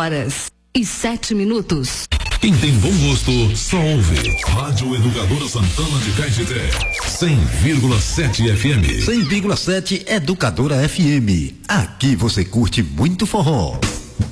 8h07. Quem tem bom gosto só ouve Rádio Educadora Santana de Caetité, 100,7 FM. 100,7 Educadora FM. Aqui você curte muito forró.